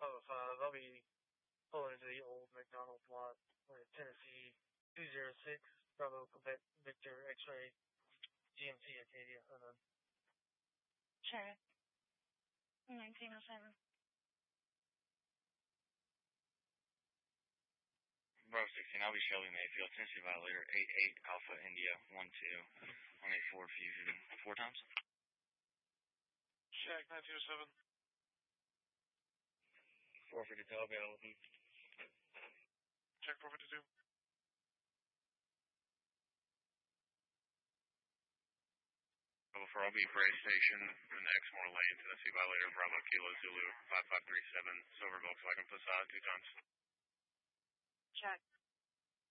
I'll be pulling into the old McDonald's lot, Tennessee 206, Bravo Quebec Victor X-ray GMC Acadia. Check. 1907. Bravo 16, I'll be Shelby Mayfield, Tennessee Violator 88 Alpha India 12 184 Fusion 4 times. Check 1907. 450 Taliban. Check 452. Bravo 4, I'll be Bray Station, the next more lane, Tennessee Violator Bravo Kilo Zulu 5537 Silver Volkswagen Passat 2 times. Check.